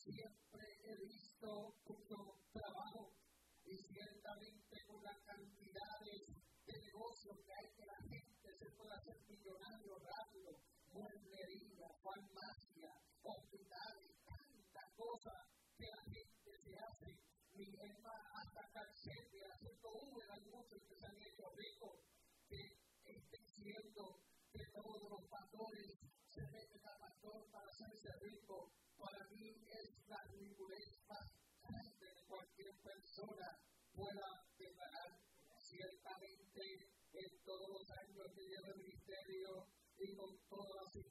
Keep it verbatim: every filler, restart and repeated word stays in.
siempre he visto mucho trabajo y ciertamente con las cantidades de negocios que hay que la gente se puede hacer millonario rápido, mueblería, farmacia, hospitales, tantas cosas que la gente se hace. Mi hermana hasta calcete, haciendo Uber, hay muchos que se han hecho ricos, que estén diciendo que todos los pastores se meten al pastor para hacerse rico. Para mí es la ridiculez más grande de cualquier persona pueda declarar. Ciertamente, en todos los años que llevo el ministerio y con todas las